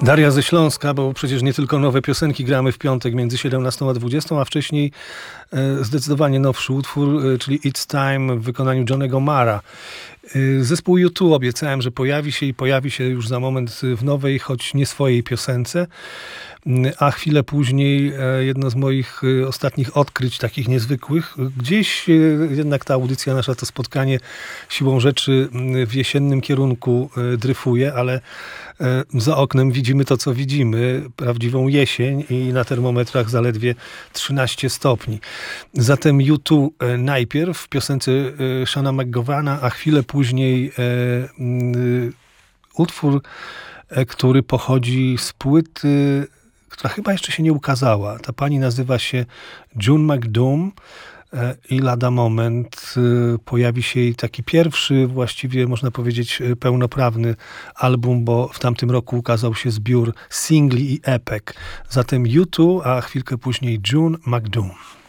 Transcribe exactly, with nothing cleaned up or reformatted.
Daria ze Śląska, bo przecież nie tylko nowe piosenki gramy w piątek między siedemnastą a dwudziestą, a wcześniej e, zdecydowanie nowszy utwór, e, czyli It's Time w wykonaniu Johnnego Marra. E, zespół U dwa obiecałem, że pojawi się i pojawi się już za moment w nowej, choć nie swojej piosence. A chwilę później jedno z moich ostatnich odkryć, takich niezwykłych. Gdzieś jednak ta audycja nasza, to spotkanie siłą rzeczy w jesiennym kierunku dryfuje, ale za oknem widzimy to, co widzimy. Prawdziwą jesień i na termometrach zaledwie trzynaście stopni. Zatem U dwa najpierw w piosence Shana McGovana, a chwilę później utwór, który pochodzi z płyty, która chyba jeszcze się nie ukazała. Ta pani nazywa się June McDoom i lada moment pojawi się jej taki pierwszy, właściwie można powiedzieć pełnoprawny album, bo w tamtym roku ukazał się zbiór singli i epek. Zatem U dwa, a chwilkę później June McDoom.